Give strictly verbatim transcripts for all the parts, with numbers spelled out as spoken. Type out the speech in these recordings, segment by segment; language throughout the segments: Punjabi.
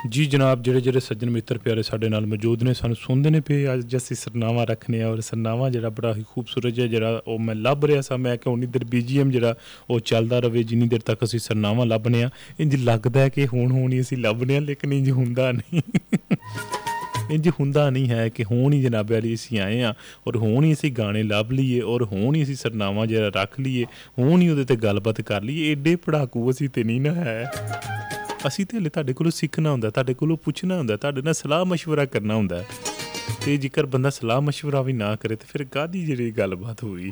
जी जनाब, ਜਿਹੜੇ ਜਿਹੜੇ ਸੱਜਣ ਮਿੱਤਰ ਪਿਆਰੇ ਸਾਡੇ ਨਾਲ ਮੌਜੂਦ ਨੇ, ਸਾਨੂੰ ਸੁਣਦੇ ਨੇ ਪਏ। ਅੱਜ ਅਸੀਂ ਸਰਨਾਮਾ ਰੱਖਨੇ ਆ, ਔਰ ਸਰਨਾਮਾ ਜਿਹੜਾ ਬੜਾ ਹੀ ਖੂਬਸੂਰਤ ਜਿਹਾ ਜਿਹੜਾ ਉਹ ਮੈਂ ਲੱਭ ਰਿਹਾ ਸਾਂ। ਮੈਂ ਕਿ ਉਨੀ ਦੇਰ ਬੀ ਜੀ ਐਮ ਜਿਹੜਾ ਉਹ ਚੱਲਦਾ ਰਹੇ, ਜਿੰਨੀ ਦੇਰ ਤੱਕ ਅਸੀਂ ਸਰਨਾਮਾ ਲੱਭਨੇ ਆ। ਇੰਝ ਲੱਗਦਾ ਹੈ ਕਿ ਹੁਣ ਹੁਣ ਹੀ ਅਸੀਂ ਲੱਭਨੇ ਆ, ਲੇਕਿਨ ਇੰਝ ਹੁੰਦਾ ਨਹੀਂ। ਇੰਝ ਹੁੰਦਾ ਨਹੀਂ ਹੈ ਕਿ ਹੁਣ ਹੀ ਜਨਾਬ ਵਾਲੀ ਅਸੀਂ ਆਏ ਹਾਂ, ਔਰ ਹੁਣ ਹੀ ਅਸੀਂ ਗਾਣੇ ਲੱਭ ਲਈਏ, ਔਰ ਹੁਣ ਹੀ ਅਸੀਂ ਸਰਨਾਮਾ ਜਿਹੜਾ ਰੱਖ ਲਈਏ, ਹੁਣ ਹੀ ਉਹਦੇ 'ਤੇ ਗੱਲਬਾਤ ਕਰ ਲਈਏ। ਐਡੇ ਪੜਾਕੂ ਅਸੀਂ ਤਾਂ ਨਹੀਂ ਨਾ ਹੈ। ਅਸੀਂ ਤਾਂ ਹਲੇ ਤੁਹਾਡੇ ਕੋਲੋਂ ਸਿੱਖਣਾ ਹੁੰਦਾ, ਤੁਹਾਡੇ ਕੋਲੋਂ ਪੁੱਛਣਾ ਹੁੰਦਾ, ਤੁਹਾਡੇ ਨਾਲ ਸਲਾਹ ਮਸ਼ਵਰਾ ਕਰਨਾ ਹੁੰਦਾ। ਅਤੇ ਜੇਕਰ ਬੰਦਾ ਸਲਾਹ ਮਸ਼ਵਰਾ ਵੀ ਨਾ ਕਰੇ ਤਾਂ ਫਿਰ ਕਾਹਦੀ ਜਿਹੜੀ ਗੱਲਬਾਤ ਹੋਈ।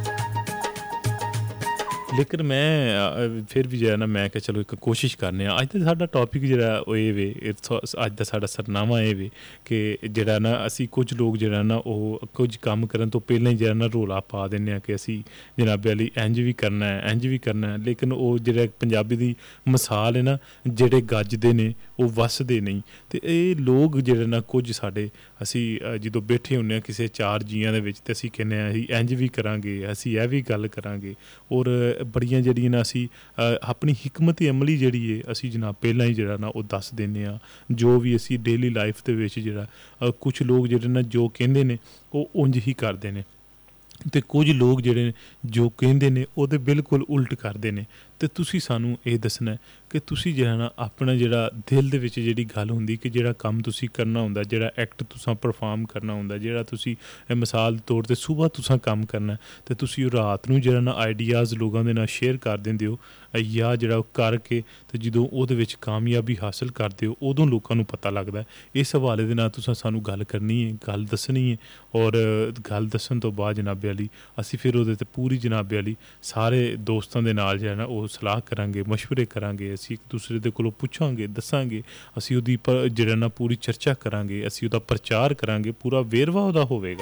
ਲੇਕਿਨ ਮੈਂ ਫਿਰ ਵੀ ਜਿਹੜਾ ਨਾ ਮੈਂ ਕਿਹਾ ਚਲੋ ਇੱਕ ਕੋਸ਼ਿਸ਼ ਕਰਨੇ ਆ। ਅੱਜ ਦਾ ਸਾਡਾ ਟੋਪਿਕ ਜਿਹੜਾ ਉਹ ਇਹ ਵੇ, ਅੱਜ ਦਾ ਸਾਡਾ ਸਰਨਾਮਾ ਇਹ ਵੇ ਕਿ ਜਿਹੜਾ ਨਾ ਅਸੀਂ ਕੁਝ ਲੋਕ ਜਿਹੜਾ ਨਾ ਉਹ ਕੁਝ ਕੰਮ ਕਰਨ ਤੋਂ ਪਹਿਲਾਂ ਹੀ ਜਿਹੜਾ ਨਾ ਰੌਲਾ ਪਾ ਦਿੰਦੇ ਹਾਂ ਕਿ ਅਸੀਂ ਜਨਾਬ ਵਾਲੀ ਇੰਝ ਵੀ ਕਰਨਾ ਹੈ, ਇੰਝ ਵੀ ਕਰਨਾ ਹੈ। ਲੇਕਿਨ ਉਹ ਜਿਹੜਾ ਪੰਜਾਬੀ ਦੀ ਮਿਸਾਲ ਹੈ ਨਾ, ਜਿਹੜੇ ਗੱਜਦੇ ਨੇ ਉਹ ਵੱਸਦੇ ਨਹੀਂ। ਅਤੇ ਇਹ ਲੋਕ ਜਿਹੜੇ ਨਾ ਕੁਝ ਸਾਡੇ ਅਸੀਂ ਜਦੋਂ ਬੈਠੇ ਹੁੰਦੇ ਹਾਂ ਕਿਸੇ ਚਾਰ ਜੀਆਂ ਦੇ ਵਿੱਚ, ਅਤੇ ਅਸੀਂ ਕਹਿੰਦੇ ਹਾਂ ਅਸੀਂ ਇੰਝ ਵੀ ਕਰਾਂਗੇ, ਅਸੀਂ ਇਹ ਵੀ ਗੱਲ ਕਰਾਂਗੇ, ਔਰ ਬੜੀਆਂ ਜਿਹੜੀਆਂ ਨਾ ਅਸੀਂ ਆਪਣੀ ਹਿਕਮਤ ਅਮਲੀ ਜਿਹੜੀ ਹੈ ਅਸੀਂ ਜਨਾਬ ਪਹਿਲਾਂ ਹੀ ਜਿਹੜਾ ਨਾ ਉਹ ਦੱਸ ਦਿੰਦੇ ਹਾਂ। ਜੋ ਵੀ ਅਸੀਂ ਡੇਲੀ ਲਾਈਫ ਦੇ ਵਿੱਚ ਜਿਹੜਾ ਕੁਛ ਲੋਕ ਜਿਹੜੇ ਨਾ ਜੋ ਕਹਿੰਦੇ ਨੇ ਉਹ ਉਂਝ ਹੀ ਕਰਦੇ ਨੇ, ਅਤੇ ਕੁਝ ਲੋਕ ਜਿਹੜੇ ਜੋ ਕਹਿੰਦੇ ਨੇ ਉਹਦੇ ਬਿਲਕੁਲ ਉਲਟ ਕਰਦੇ ਨੇ। ਅਤੇ ਤੁਸੀਂ ਸਾਨੂੰ ਇਹ ਦੱਸਣਾ ਕਿ ਤੁਸੀਂ ਜਿਹੜਾ ਨਾ ਆਪਣਾ ਜਿਹੜਾ ਦਿਲ ਦੇ ਵਿੱਚ ਜਿਹੜੀ ਗੱਲ ਹੁੰਦੀ ਕਿ ਜਿਹੜਾ ਕੰਮ ਤੁਸੀਂ ਕਰਨਾ ਹੁੰਦਾ, ਜਿਹੜਾ ਐਕਟ ਤੁਸੀਂ ਪਰਫਾਰਮ ਕਰਨਾ ਹੁੰਦਾ, ਜਿਹੜਾ ਤੁਸੀਂ ਮਿਸਾਲ ਦੇ ਤੌਰ 'ਤੇ ਸੁਬਾਹ ਤੁਸੀਂ ਕੰਮ ਕਰਨਾ, ਅਤੇ ਤੁਸੀਂ ਉਹ ਰਾਤ ਨੂੰ ਜਿਹੜਾ ਨਾ ਆਈਡੀਆਜ਼ ਲੋਕਾਂ ਦੇ ਨਾਲ ਸ਼ੇਅਰ ਕਰ ਦਿੰਦੇ ਹੋ, ਜਾਂ ਜਿਹੜਾ ਉਹ ਕਰਕੇ ਅਤੇ ਜਦੋਂ ਉਹਦੇ ਵਿੱਚ ਕਾਮਯਾਬੀ ਹਾਸਿਲ ਕਰਦੇ ਹੋ ਉਦੋਂ ਲੋਕਾਂ ਨੂੰ ਪਤਾ ਲੱਗਦਾ। ਇਸ ਹਵਾਲੇ ਦੇ ਨਾਲ ਤੁਸੀਂ ਸਾਨੂੰ ਗੱਲ ਕਰਨੀ ਹੈ, ਗੱਲ ਦੱਸਣੀ ਹੈ, ਔਰ ਗੱਲ ਦੱਸਣ ਤੋਂ ਬਾਅਦ ਜਨਾਬੇ ਵਾਲੀ ਅਸੀਂ ਫਿਰ ਉਹਦੇ 'ਤੇ ਪੂਰੀ ਜਨਾਬੇ ਵਾਲੀ ਸਾਰੇ ਦੋਸਤਾਂ ਦੇ ਨਾਲ ਜਿਹੜਾ ਨਾ ਉਹ ਸਲਾਹ ਕਰਾਂਗੇ, ਮਸ਼ਵਰੇ ਕਰਾਂਗੇ, ਅਸੀਂ ਇੱਕ ਦੂਸਰੇ ਦੇ ਕੋਲੋਂ ਪੁੱਛਾਂਗੇ, ਦੱਸਾਂਗੇ, ਅਸੀਂ ਉਹਦੀ ਪ ਜਿਹੜਾ ਨਾ ਪੂਰੀ ਚਰਚਾ ਕਰਾਂਗੇ, ਅਸੀਂ ਉਹਦਾ ਪ੍ਰਚਾਰ ਕਰਾਂਗੇ, ਪੂਰਾ ਵੇਰਵਾ ਉਹਦਾ ਹੋਵੇਗਾ।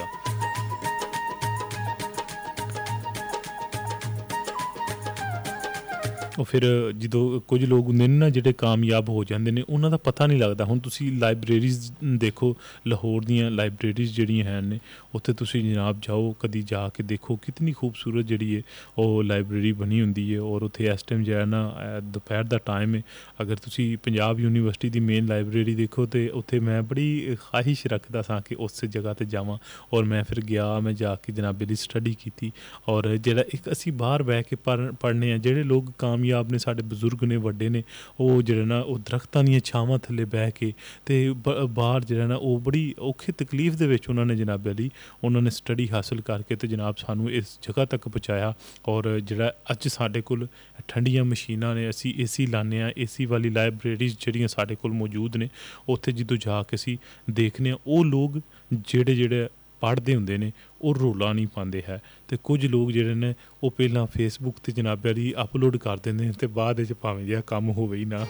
ਉਹ ਫਿਰ ਜਦੋਂ ਕੁਝ ਲੋਕ ਹੁੰਦੇ ਨੇ ਨਾ ਜਿਹੜੇ ਕਾਮਯਾਬ ਹੋ ਜਾਂਦੇ ਨੇ, ਉਹਨਾਂ ਦਾ ਪਤਾ ਨਹੀਂ ਲੱਗਦਾ। ਹੁਣ ਤੁਸੀਂ ਲਾਇਬ੍ਰੇਰੀਜ਼ ਦੇਖੋ, ਲਾਹੌਰ ਦੀਆਂ ਲਾਇਬ੍ਰੇਰੀਜ਼ ਜਿਹੜੀਆਂ ਹਨ ਨੇ, ਉੱਥੇ ਤੁਸੀਂ ਜਨਾਬ ਜਾਓ, ਕਦੀ ਜਾ ਕੇ ਦੇਖੋ ਕਿਤਨੀ ਖੂਬਸੂਰਤ ਜਿਹੜੀ ਹੈ ਉਹ ਲਾਇਬ੍ਰੇਰੀ ਬਣੀ ਹੁੰਦੀ ਹੈ। ਔਰ ਉੱਥੇ ਇਸ ਟਾਈਮ ਜਿਹੜਾ ਨਾ ਦੁਪਹਿਰ ਦਾ ਟਾਈਮ ਹੈ, ਅਗਰ ਤੁਸੀਂ ਪੰਜਾਬ ਯੂਨੀਵਰਸਿਟੀ ਦੀ ਮੇਨ ਲਾਇਬ੍ਰੇਰੀ ਦੇਖੋ ਤਾਂ ਉੱਥੇ ਮੈਂ ਬੜੀ ਖਾਹਿਸ਼ ਰੱਖਦਾ ਸਾਂ ਕਿ ਉਸ ਜਗ੍ਹਾ 'ਤੇ ਜਾਵਾਂ, ਔਰ ਮੈਂ ਫਿਰ ਗਿਆ, ਮੈਂ ਜਾ ਕੇ ਜਨਾਬੇ ਦੀ ਸਟੱਡੀ ਕੀਤੀ। ਔਰ ਜਿਹੜਾ ਇੱਕ ਅਸੀਂ ਬਾਹਰ ਬਹਿ ਕੇ ਪੜ੍ਹ ਪੜ੍ਹਨੇ ਹਾਂ, ਜਿਹੜੇ ਲੋਕ ਕਾਮਯਾਬ ਨੇ, ਸਾਡੇ ਬਜ਼ੁਰਗ ਨੇ, ਵੱਡੇ ਨੇ, ਉਹ ਜਿਹੜੇ ਨਾ ਉਹ ਦਰਖਤਾਂ ਦੀਆਂ ਛਾਵਾਂ ਥੱਲੇ ਬਹਿ ਕੇ ਅਤੇ ਬ ਬਾਹਰ ਜਿਹੜਾ ਨਾ ਉਹ ਬੜੀ ਔਖੀ ਤਕਲੀਫ ਦੇ ਵਿੱਚ ਉਹਨਾਂ ਨੇ ਜਨਾਬ ਵਾਲੀ ਉਹਨਾਂ ਨੇ ਸਟੱਡੀ ਹਾਸਿਲ ਕਰਕੇ ਅਤੇ ਜਨਾਬ ਸਾਨੂੰ ਇਸ ਜਗ੍ਹਾ ਤੱਕ ਪਹੁੰਚਾਇਆ। ਔਰ ਜਿਹੜਾ ਅੱਜ ਸਾਡੇ ਕੋਲ ਠੰਡੀਆਂ ਮਸ਼ੀਨਾਂ ਨੇ, ਅਸੀਂ ਏ ਸੀ ਲਾਉਂਦੇ ਹਾਂ, ਏ ਸੀ ਵਾਲੀ ਲਾਇਬ੍ਰੇਰੀਜ਼ ਜਿਹੜੀਆਂ ਸਾਡੇ ਕੋਲ ਮੌਜੂਦ ਨੇ, ਉੱਥੇ ਜਦੋਂ ਜਾ ਕੇ ਅਸੀਂ ਦੇਖਦੇ ਹਾਂ ਉਹ ਲੋਕ ਜਿਹੜੇ ਜਿਹੜੇ ਪੜ੍ਹਦੇ ਹੁੰਦੇ ਨੇ ਉਹ ਰੌਲਾ ਨਹੀਂ ਪਾਉਂਦੇ ਹੈ। ਅਤੇ ਕੁਝ ਲੋਕ ਜਿਹੜੇ ਨੇ ਉਹ ਪਹਿਲਾਂ ਫੇਸਬੁੱਕ 'ਤੇ ਜਨਾਬ ਵਾਲੀ ਅਪਲੋਡ ਕਰ ਦਿੰਦੇ ਨੇ, ਅਤੇ ਬਾਅਦ ਵਿੱਚ ਭਾਵੇਂ ਜਿਹਾ ਕੰਮ ਹੋਵੇ ਹੀ ਨਾ।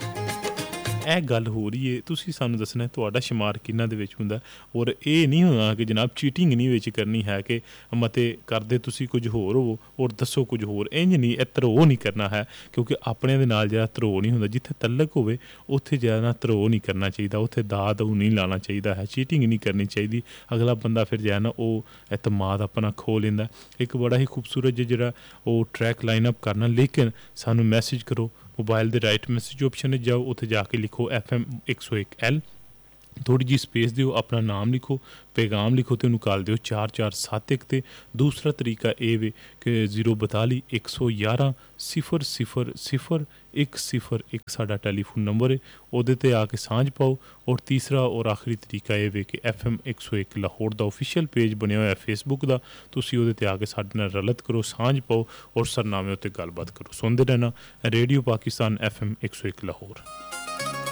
ਇਹ ਗੱਲ ਹੋ ਰਹੀ ਹੈ, ਤੁਸੀਂ ਸਾਨੂੰ ਦੱਸਣਾ ਤੁਹਾਡਾ ਸ਼ੁਮਾਰ ਕਿੰਨਾ ਦੇ ਵਿੱਚ ਹੁੰਦਾ। ਔਰ ਇਹ ਨਹੀਂ ਹੋਣਾ ਕਿ ਜਨਾਬ ਚੀਟਿੰਗ ਨਹੀਂ ਵਿੱਚ ਕਰਨੀ ਹੈ ਕਿ ਮਤੇ ਕਰਦੇ ਤੁਸੀਂ ਕੁਝ ਹੋਰ ਹੋਵੋ ਔਰ ਦੱਸੋ ਕੁਝ ਹੋਰ। ਇੰਝ ਨਹੀਂ, ਇਹ ਧਰੋਹ ਨਹੀਂ ਕਰਨਾ ਹੈ, ਕਿਉਂਕਿ ਆਪਣਿਆਂ ਦੇ ਨਾਲ ਜਿਹੜਾ ਧਰੋਹ ਨਹੀਂ ਹੁੰਦਾ। ਜਿੱਥੇ ਤਲਕ ਹੋਵੇ ਉੱਥੇ ਜਿਹੜਾ ਨਾ ਧਰੋਹ ਨਹੀਂ ਕਰਨਾ ਚਾਹੀਦਾ, ਉੱਥੇ ਦਾ ਦਊ ਨਹੀਂ ਲਾਉਣਾ ਚਾਹੀਦਾ ਹੈ, ਚੀਟਿੰਗ ਨਹੀਂ ਕਰਨੀ ਚਾਹੀਦੀ। ਅਗਲਾ ਬੰਦਾ ਫਿਰ ਜਿਹੜਾ ਨਾ ਉਹ ਇਤਮਾਦ ਆਪਣਾ ਖੋ ਲੈਂਦਾ। ਇੱਕ ਬੜਾ ਹੀ ਖੂਬਸੂਰਤ ਜਿਹਾ ਜਿਹੜਾ ਉਹ ਟਰੈਕ ਲਾਈਨ ਅਪ ਕਰਨਾ, ਲੇਕਿਨ ਸਾਨੂੰ ਮੈਸੇਜ ਕਰੋ ਮੋਬਾਈਲ ਦੇ ਰਾਈਟ ਮੈਸੇਜ ਆਪਸ਼ਨ 'ਚ ਜਾਓ, ਉੱਥੇ ਜਾ ਕੇ ਲਿਖੋ ਐਫ ਐਮ ਇੱਕ ਸੌ ਇੱਕ ਐਲ, ਥੋੜ੍ਹੀ ਜਿਹੀ ਸਪੇਸ ਦਿਓ, ਆਪਣਾ ਨਾਮ ਲਿਖੋ, ਪੈਗਾਮ ਲਿਖੋ ਅਤੇ ਉਹਨੂੰ ਕਾਲ ਦਿਓ ਚਾਰ ਚਾਰ ਸੱਤ ਇੱਕ 'ਤੇ। ਦੂਸਰਾ ਤਰੀਕਾ ਇਹ ਵੇ ਕਿ ਜ਼ੀਰੋ ਬਤਾਲੀ ਇੱਕ ਸੌ ਗਿਆਰਾਂ ਸਿਫਰ ਸਿਫਰ ਸਿਫਰ ਇੱਕ ਸਿਫਰ ਇੱਕ ਸਾਡਾ ਟੈਲੀਫੋਨ ਨੰਬਰ ਹੈ, ਉਹਦੇ 'ਤੇ ਆ ਕੇ ਸਾਂਝ ਪਾਓ। ਔਰ ਤੀਸਰਾ ਔਰ ਆਖਰੀ ਤਰੀਕਾ ਇਹ ਵੇ ਕਿ ਐਫ ਐਮ ਇੱਕ ਸੌ ਇੱਕ ਲਾਹੌਰ ਦਾ ਓਫੀਸ਼ੀਅਲ ਪੇਜ ਬਣਿਆ ਹੋਇਆ ਫੇਸਬੁੱਕ ਦਾ, ਤੁਸੀਂ ਉਹਦੇ 'ਤੇ ਆ ਕੇ ਸਾਡੇ ਨਾਲ ਰਲਤ ਕਰੋ, ਸਾਂਝ ਪਾਓ ਔਰ ਸਰਨਾਮੇ ਉੱਤੇ ਗੱਲਬਾਤ ਕਰੋ। ਸੁਣਦੇ ਰਹਿਣਾ ਰੇਡੀਓ ਪਾਕਿਸਤਾਨ ਐਫ ਐਮ ਇੱਕ ਸੌ ਇੱਕ ਲਾਹੌਰ।